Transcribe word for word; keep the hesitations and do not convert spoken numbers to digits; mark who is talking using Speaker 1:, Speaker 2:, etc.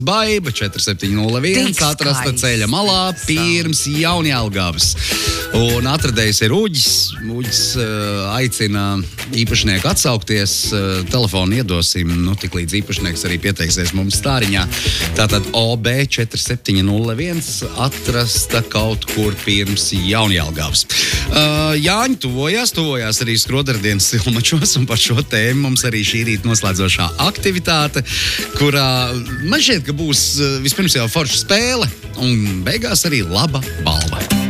Speaker 1: Baiba četri septiņi nulle viens atrasta ceļa malā pirms Jaunjelgavas. Un atradējs ir Uģis. Uģis uh, aicina īpašnieku atsaukties. Uh, telefonu iedosim, nu tik līdz īpašnieks arī pieteiksies mums stāriņā. Tātad O B četri septiņi nulle viens atrasta kaut kur pirms Jaunjelgavas. Uh, Jāņi tuvojās, tuvojās arī skrodardienas Silmačos, un par šo tēmu mums arī šī rīta noslēdzošā aktivitāte, kurā man šķiet, ka būs vispirms jau forša spēle, un beigās arī laba balva.